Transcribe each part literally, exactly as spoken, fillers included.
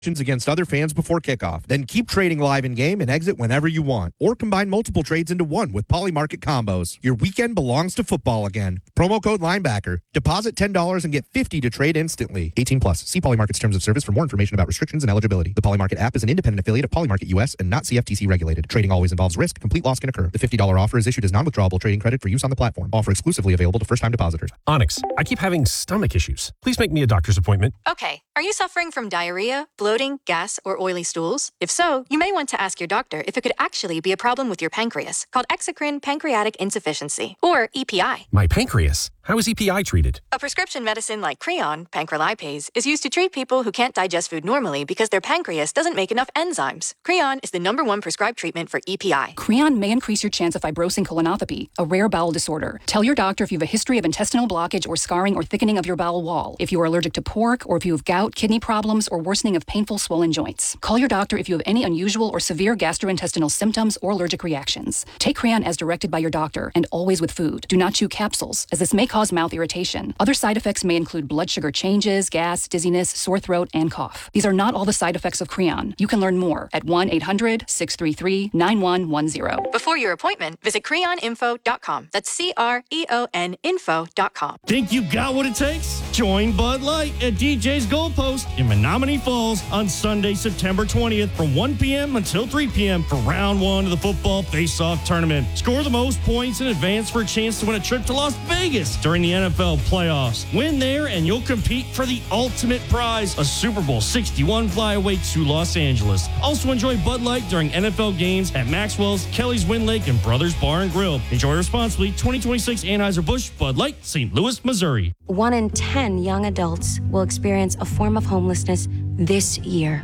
against other fans before kickoff. Then keep trading live in-game and exit whenever you want. Or combine multiple trades into one with Polymarket combos. Your weekend belongs to football again. Promo code Linebacker. Deposit ten dollars and get fifty dollars to trade instantly. eighteen plus. See Polymarket's terms of service for more information about restrictions and eligibility. The Polymarket app is an independent affiliate of Polymarket U S and not C F T C regulated. Trading always involves risk. Complete loss can occur. The fifty dollars offer is issued as non-withdrawable trading credit for use on the platform. Offer exclusively available to first-time depositors. Onyx, I keep having stomach issues. Please make me a doctor's appointment. Okay. Are you suffering from diarrhea, bloating, gas, or oily stools? If so, you may want to ask your doctor if it could actually be a problem with your pancreas, called exocrine pancreatic insufficiency, or E P I. My pancreas? How is E P I treated? A prescription medicine like Creon, pancrelipase, is used to treat people who can't digest food normally because their pancreas doesn't make enough enzymes. Creon is the number one prescribed treatment for E P I. Creon may increase your chance of fibrosing colonopathy, a rare bowel disorder. Tell your doctor if you have a history of intestinal blockage or scarring or thickening of your bowel wall, if you are allergic to pork, or if you have gout, kidney problems, or worsening of painful swollen joints. Call your doctor if you have any unusual or severe gastrointestinal symptoms or allergic reactions. Take Creon as directed by your doctor and always with food. Do not chew capsules, as this may cause mouth irritation. Other side effects may include blood sugar changes, gas, dizziness, sore throat, and cough. These are not all the side effects of Creon. You can learn more at one eight hundred six three three nine one one zero. Before your appointment, visit creon info dot com. That's C R E O N info dot com. Think you got what it takes? Join Bud Light at D J's Goalpost in Menominee Falls on Sunday, September twentieth from one p.m. until three p.m. for round one of the football face-off tournament. Score the most points in advance for a chance to win a trip to Las Vegas during the N F L playoffs. Win there and you'll compete for the ultimate prize, a Super Bowl sixty-one flyaway to Los Angeles. Also enjoy Bud Light during N F L games at Maxwell's, Kelly's Wind Lake, and Brothers Bar and Grill. Enjoy responsibly. twenty twenty-six Anheuser-Busch Bud Light, Saint Louis, Missouri. One in ten young adults will experience a form of homelessness this year.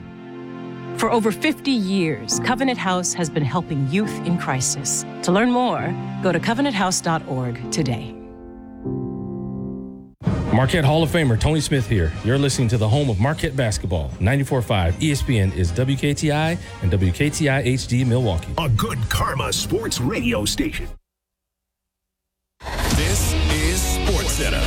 For over fifty years, Covenant House has been helping youth in crisis. To learn more, go to covenant house dot org today. Marquette Hall of Famer Tony Smith here. You're listening to the home of Marquette basketball. ninety-four point five E S P N is W K T I and W K T I H D Milwaukee. A good karma sports radio station. This is SportsCenter.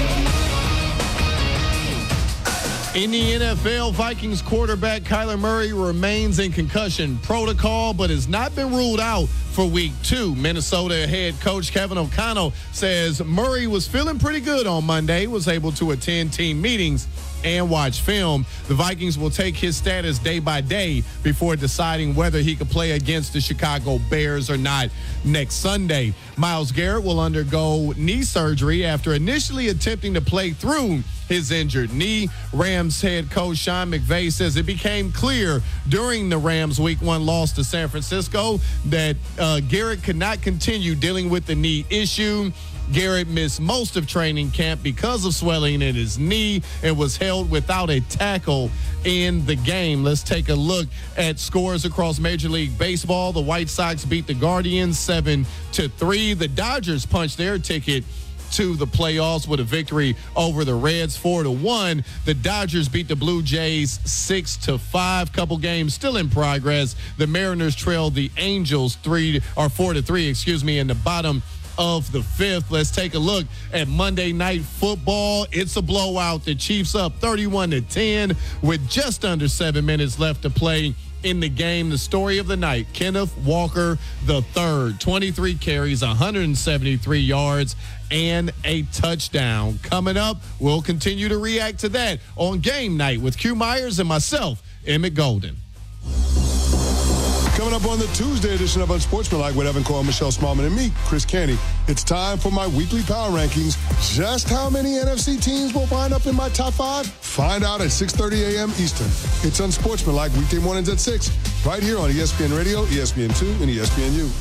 In the N F L, Vikings quarterback Kyler Murray remains in concussion protocol, but has not been ruled out for week two. Minnesota head coach Kevin O'Connell says Murray was feeling pretty good on Monday, was able to attend team meetings and watch film. The Vikings will take his status day by day before deciding whether he could play against the Chicago Bears or not next Sunday. Myles Garrett will undergo knee surgery after initially attempting to play through his injured knee. Rams head coach Sean McVay says it became clear during the Rams' week one loss to San Francisco that uh, Garrett could not continue dealing with the knee issue. Garrett missed most of training camp because of swelling in his knee and was held without a tackle in the game. Let's take a look at scores across Major League Baseball. The White Sox beat the Guardians seven to three. The Dodgers punched their ticket to the playoffs with a victory over the Reds four to one. The Dodgers beat the Blue Jays six to five. Couple games still in progress. The Mariners trailed the Angels three or four to three, excuse me, in the bottom of the fifth. Let's take a look at Monday Night Football. It's a blowout. The Chiefs up thirty-one to ten with just under seven minutes left to play in the game. The story of the night, Kenneth Walker the third, twenty-three carries, one hundred seventy-three yards, and a touchdown. Coming up, we'll continue to react to that on Game Night with Q Myers and myself, Emmett Golden. Coming up on the Tuesday edition of Unsportsmanlike with Evan Coyle, Michelle Smallman, and me, Chris Canty, it's time for my weekly power rankings. Just how many N F C teams will wind up in my top five? Find out at six thirty a.m. Eastern. It's Unsportsmanlike weekday mornings at six, right here on E S P N Radio, E S P N two, and E S P N U.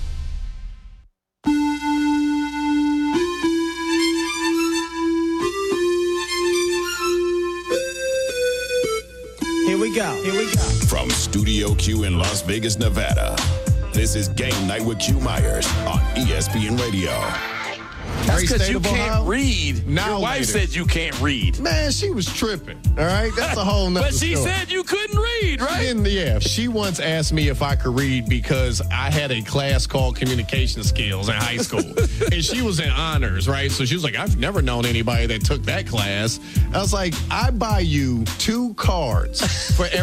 Here we go. Here we go. From Studio Q in Las Vegas, Nevada, this is Game Night with Q Myers on E S P N Radio. That's because you can't read. Now Your wife later. said you can't read. Man, she was tripping. All right, that's a whole nother But she story. said you couldn't read, right? And, yeah, she once asked me if I could read because I had a class called communication skills in high school. And she was in honors, right? So she was like, I've never known anybody that took that class. I was like, I buy you two cards for every